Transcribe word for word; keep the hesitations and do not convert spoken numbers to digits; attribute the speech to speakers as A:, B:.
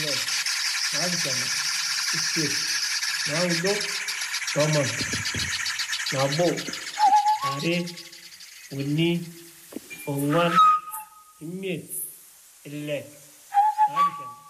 A: nne, nabi tano, isip, naudo, tomon, nabo, are, uni, ongwan, imiet, ile, nabi tano.